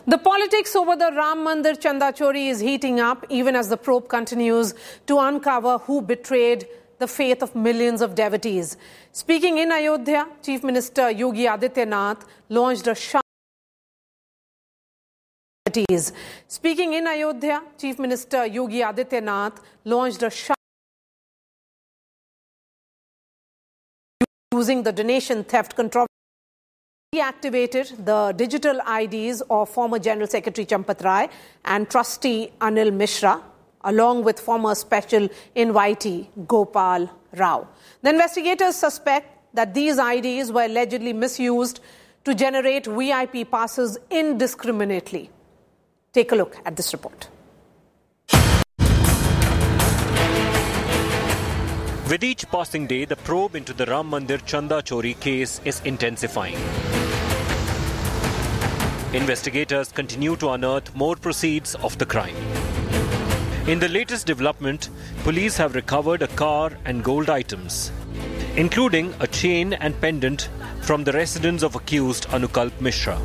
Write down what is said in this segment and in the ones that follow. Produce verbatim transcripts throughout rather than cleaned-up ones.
The politics over the Ram Mandir Chanda Chori is heating up even as the probe continues to uncover who betrayed the faith of millions of devotees. Speaking in Ayodhya, Chief Minister Yogi Adityanath launched a sharp Speaking in Ayodhya, Chief Minister Yogi Adityanath launched a sharp using the donation theft controversy. Deactivated the digital I Ds of former General Secretary Champath Rai and trustee Anil Mishra, along with former special invitee Gopal Rao. The investigators suspect that these I Ds were allegedly misused to generate V I P passes indiscriminately. Take a look at this report. With each passing day, the probe into the Ram Mandir Chanda Chori case is intensifying. Investigators continue to unearth more proceeds of the crime. In the latest development, police have recovered a car and gold items, including a chain and pendant from the residence of accused Anukalp Mishra.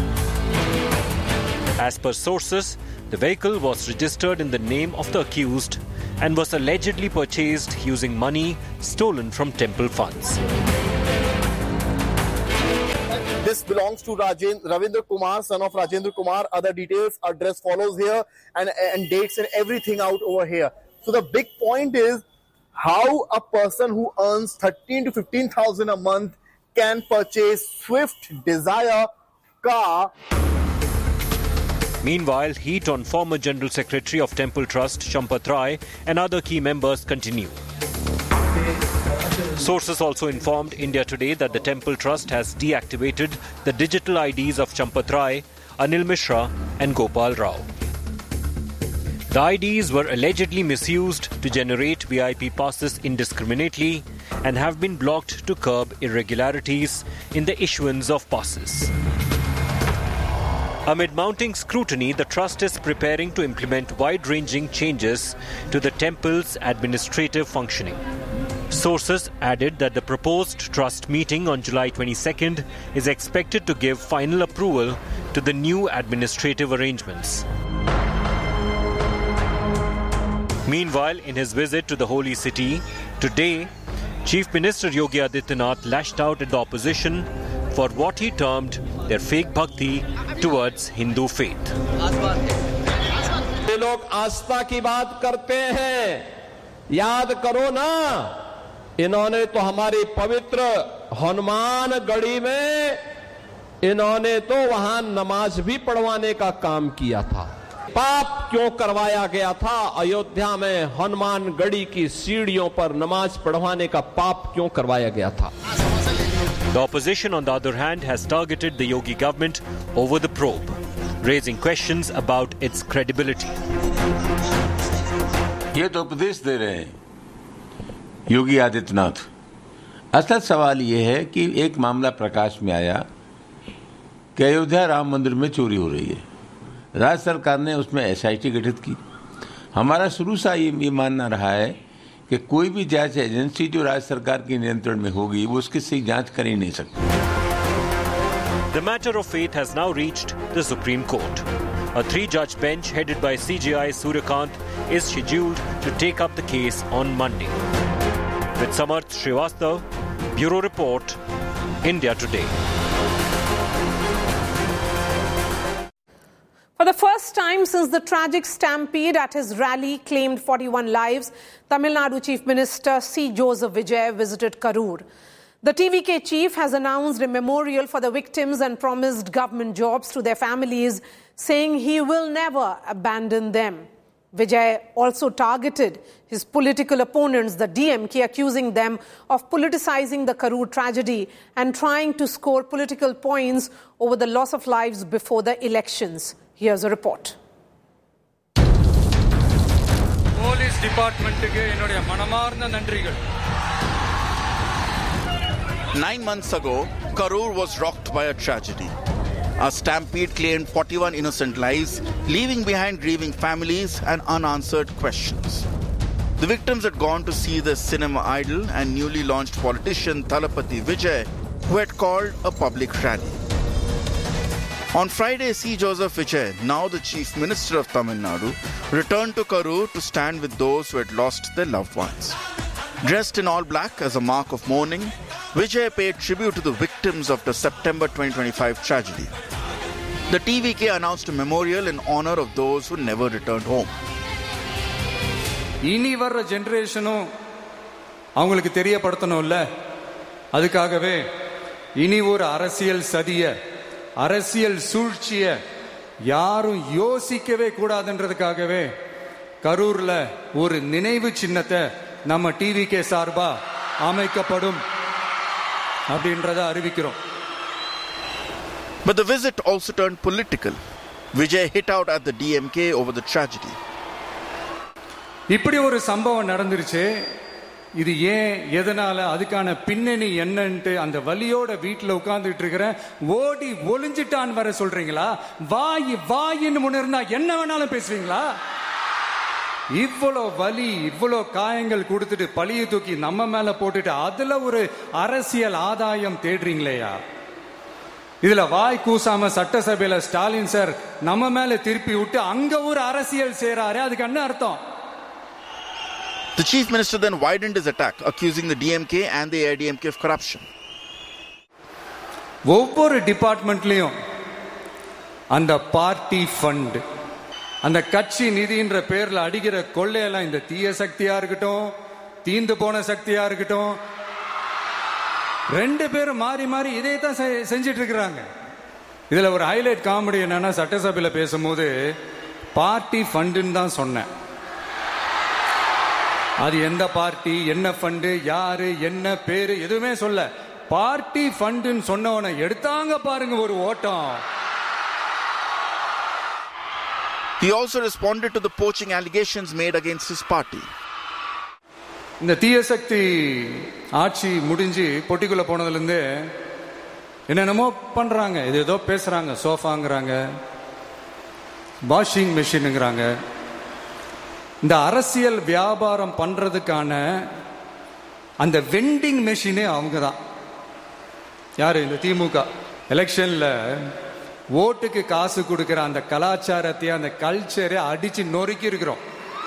As per sources, the vehicle was registered in the name of the accused and was allegedly purchased using money stolen from temple funds. This belongs to Rajen, Ravindra Kumar, son of Rajendra Kumar. Other details, address follows here, and, and dates and everything out over here. So the big point is how a person who earns thirteen to fifteen thousand a month can purchase Swift Desire car. Meanwhile, heat on former General Secretary of Temple Trust, Champath Rai, and other key members continue. Sources also informed India Today that the Temple Trust has deactivated the digital I Ds of Champath Rai, Anil Mishra, and Gopal Rao. The I Ds were allegedly misused to generate V I P passes indiscriminately and have been blocked to curb irregularities in the issuance of passes. Amid mounting scrutiny, the trust is preparing to implement wide-ranging changes to the temple's administrative functioning. Sources added that the proposed trust meeting on July twenty-second is expected to give final approval to the new administrative arrangements. Meanwhile, in his visit to the holy city, today, Chief Minister Yogi Adityanath lashed out at the opposition for what he termed their fake bhakti towards Hindu faith. ये लोग आस्था की बात करते हैं, याद करो ना, इन्होंने तो हमारी पवित्र हनुमान गढ़ी में इन्होंने तो वहां नमाज भी पढ़वाने का काम किया था। पाप क्यों करवाया गया था? अयोध्या में हनुमान गढ़ी की सीढ़ियों पर नमाज पढ़वाने का पाप क्यों करवाया गया था? The opposition, on the other hand, has targeted the Yogi government over the probe, raising questions about its credibility. ये तो उपदेश दे रहे हैं योगी आदित्यनाथ। असल सवाल ये है कि एक मामला प्रकाश में आया कि अयोध्या राम मंदिर में चोरी हो रही है। राज्य सरकार ने उसमें एस आई टी गठित की। हमारा शुरू से ये, ये मानना रहा है कि कोई भी जांच एजेंसी जो राज्य सरकार के नियंत्रण में होगी वो उसकी सही जांच कर ही नहीं सकती। The matter of faith has now reached the Supreme Court. A three-judge bench headed by C J I Suryakant is scheduled to take up the case on Monday. With Samarth Srivastav, Bureau Report, India Today. For the first time since the tragic stampede at his rally claimed forty-one lives, Tamil Nadu Chief Minister C. Joseph Vijay visited Karur. The T V K chief has announced a memorial for the victims and promised government jobs to their families, saying he will never abandon them. Vijay also targeted his political opponents, the D M K, accusing them of politicizing the Karur tragedy and trying to score political points over the loss of lives before the elections. Here's a report. Police Department Nine months ago, Karur was rocked by a tragedy. A stampede claimed forty-one innocent lives, leaving behind grieving families and unanswered questions. The victims had gone to see the cinema idol and newly launched politician Thalapathy Vijay, who had called a public rally. On Friday, C. Joseph Vijay, now the Chief Minister of Tamil Nadu, returned to Karur to stand with those who had lost their loved ones. Dressed in all black as a mark of mourning, Vijay paid tribute to the victims of the September twenty twenty-five tragedy. The T V K announced a memorial in honor of those who never returned home. இனி வர்ற ஜெனரேஷனும் அவங்களுக்கு தெரியப்படுத்தணும்ல, அதுக்காகவே இனி ஒரு அரசியல் சதிய, அரசியல் சூழ்ச்சிய யாரும் யோசிக்கவே கூடாதுன்றதுக்காகவே கரூர்ல ஒரு நினைவு சின்னத்தை நம்ம டிவிகே சார்பா அமைக்கப்படும் அப்படின்றத அறிவிக்கிறோம். But the visit also turned political. Vijay hit out at the D M K over the tragedy. இப்படி ஒரு சம்பவம் நடந்துருச்சு, இது ஏன், எதனால, அதுக்கான பின்னணி என்னன்ட்டு அந்த வலியோட வீட்டுல உட்கார்ந்துட்டு இருக்கிற ஓடி ஒளிஞ்சிட்டான் வர சொல்றீங்களா? வாய் வாயின்னு முன்னிருந்தா என்ன வேணாலும் பேசுவீங்களா? இவ்வளோ வலி, இவ்வளோ காயங்கள் கொடுத்துட்டு பழிய தூக்கி நம்ம மேல போட்டுட்டு அதுல ஒரு அரசியல் ஆதாயம் தேடுறீங்களேயா? இதுல வாய் கூசாம சட்டசபையில ஸ்டாலின் சார் நம்ம மேல திருப்பி விட்டு அங்க ஒரு அரசியல் செய்றாரு, அதுக்கு என்ன அர்த்தம்? The Chief Minister then widened his attack, accusing the D M K and the A I A D M K of corruption. ஒவ்வொரு டிபார்ட்மெண்ட்லயும் அந்த பார்ட்டி ஃபண்ட், அந்த கட்சி நிதின்ற பேர்ல அடிக்கிற கொள்ளையெல்லாம் இந்த தீய சக்தியா இருக்கட்டும், தீந்து போன சக்தியா இருக்கட்டும், ரெண்டு பேரும் மாறி மாறி இதே தான் செஞ்சிட்டு இருக்கிறாங்க. இதுல ஒரு ஹைலைட் காமெடி என்னன்னா, சட்டசபையில பேசும்போது பார்ட்டி ஃபண்டுன்னு தான் சொன்னேன். அது எந்த பார்ட்டி, என்ன ஃபண்டு, யாரு, என்ன பேரு எதுவுமே சொல்ல. பார்ட்டி ஃபண்டுன்னு சொன்னவனை எடுத்தாங்க பாருங்க ஒரு ஓட்டம். He also responded to the poaching allegations made against his party. இந்த தீய சக்தி ஆட்சி முடிஞ்சு பொட்டிக்குள்ள போனதுல இருந்து என்னென்னமோ பண்றாங்க, இது ஏதோ பேசுறாங்க, சோஃபாங்கிறாங்க, வாஷிங் மெஷினுங்கிறாங்க. இந்த அரசியல் வியாபாரம் பண்றதுக்கான அந்த வெண்டிங் மெஷினே அவங்க தான். யாரு? இந்த திமுக. எலெக்ஷன்ல ஓட்டுக்கு காசு கொடுக்கிற அந்த கலாச்சாரத்தை, அந்த கல்ச்சரை அடிச்சு நொறுக்கி இருக்கிறோம்.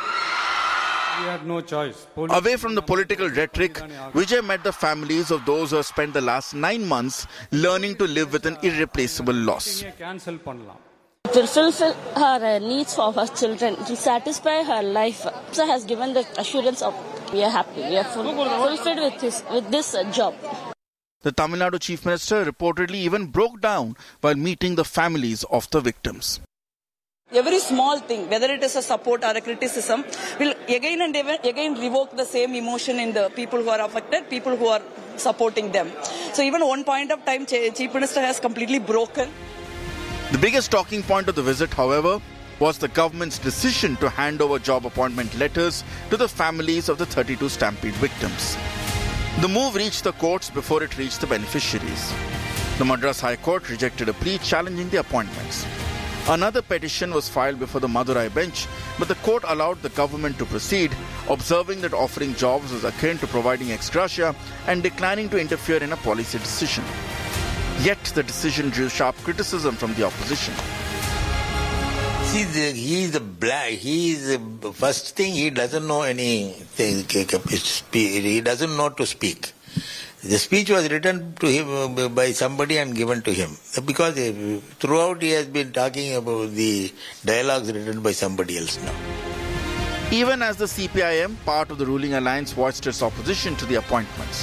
We had no choice. Away from the political rhetoric, Vijay met the families of those who have spent the last nine months learning to live with an irreplaceable loss. Cancel பண்ணலாம். It will fulfill her uh, needs for her children. It will satisfy her life. So has given the assurance of we are happy, we are full, fulfilled with this, with this uh, job. The Tamil Nadu Chief Minister reportedly even broke down while meeting the families of the victims. Every small thing, whether it is a support or a criticism, will again and again revoke the same emotion in the people who are affected, people who are supporting them. So even one point of time, Chief Minister has completely broken. The biggest talking point of the visit, however, was the government's decision to hand over job appointment letters to the families of the thirty-two Stampede victims. The move reached the courts before it reached the beneficiaries. The Madras High Court rejected a plea challenging the appointments. Another petition was filed before the Madurai bench, but the court allowed the government to proceed, observing that offering jobs was akin to providing ex gratia and declining to interfere in a policy decision. Yet the decision drew sharp criticism from the opposition. See, the, he is the black. He is the first thing. He doesn't know anything. He doesn't know to speak. The speech was written to him by somebody and given to him, because throughout he has been talking about the dialogues written by somebody else now. Even as the C P I M, part of the ruling alliance, voiced its opposition to the appointments.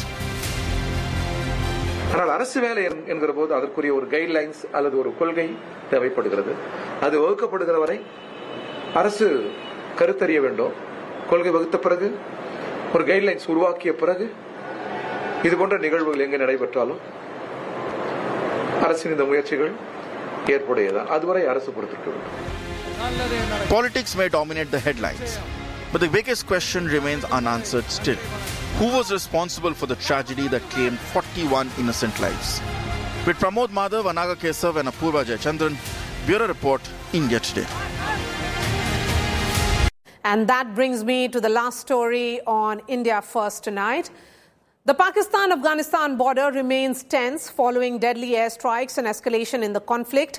ஆனால் அரசு வேலை என்கிற போது அதற்குரிய ஒரு guidelines அல்லது ஒரு கொள்கை தேவைப்படுகிறது. அது வகுக்கப்படுகிற வரை அரசு கருத்தறிய வேண்டும். கொள்கை வகுத்த பிறகு, ஒரு கைட்லைன்ஸ் உருவாக்கிய பிறகு, இது போன்ற நிகழ்வுகள் எங்கே நடைபெற்றாலும் அரசின் இந்த முயற்சிகள் ஏற்புடையதான். அதுவரை அரசு பொறுத்திருக்க வேண்டும். Politics may dominate the headlines, but the biggest question remains unanswered still. Who was responsible for the tragedy that claimed forty-one innocent lives? With Pramod Madhav, Anaga Kesav and Apurva Jayachandran, Bureau Report, India Today. And that brings me to the last story on India First tonight. The Pakistan-Afghanistan border remains tense following deadly airstrikes and escalation in the conflict.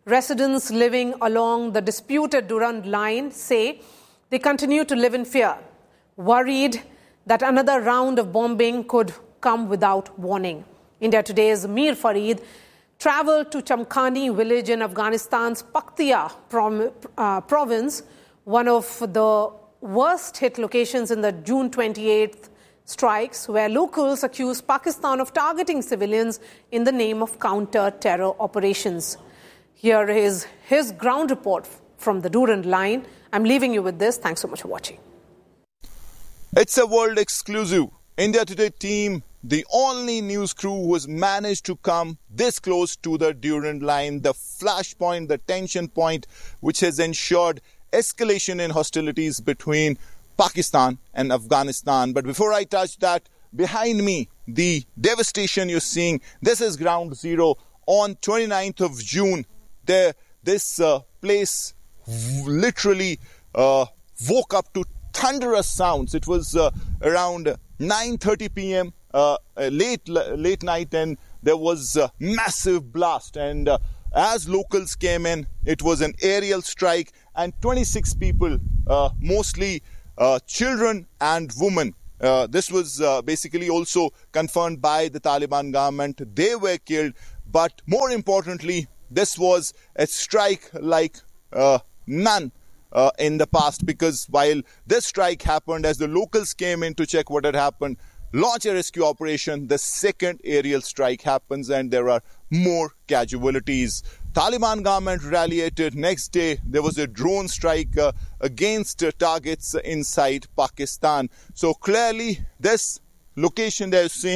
Residents living along the disputed Durand Line say they continue to live in fear, worried that another round of bombing could come without warning. India Today's Mir Farid travelled to Chamkhani village in Afghanistan's Paktia prom- uh, province, one of the worst hit locations in the June twenty-eighth strikes, where locals accuse Pakistan of targeting civilians in the name of counter-terror operations. Here is his ground report from the Durand Line. I'm leaving you with this. Thanks so much for watching. It's a world exclusive. India Today team, the only news crew who has managed to come this close to the Durand Line, the flashpoint, the tension point, which has ensured escalation in hostilities between Pakistan and Afghanistan. But before I touch that, behind me, the devastation you're seeing, this is ground zero. On twenty-ninth of June, there, this uh, place literally uh, woke up to thunderous sounds. It was uh, around nine thirty p.m. Uh, late late night, and there was a massive blast. And uh, as locals came in, it was an aerial strike, and twenty-six people, uh, mostly uh, children and women. Uh, this was uh, basically also confirmed by the Taliban government. They were killed, but more importantly, this was a strike like uh, none Uh, in the past, because while this strike happened, as the locals came in to check what had happened, launch a rescue operation, the second aerial strike happens and there are more casualties. Taliban government retaliated. Next day, there was a drone strike uh, against uh, targets inside Pakistan. So clearly, this location they're seeing